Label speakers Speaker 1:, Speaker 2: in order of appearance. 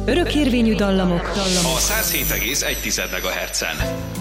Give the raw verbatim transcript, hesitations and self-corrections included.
Speaker 1: Örökérvényű dallamok, dallamok.
Speaker 2: A száz hét egész egy MHz-en.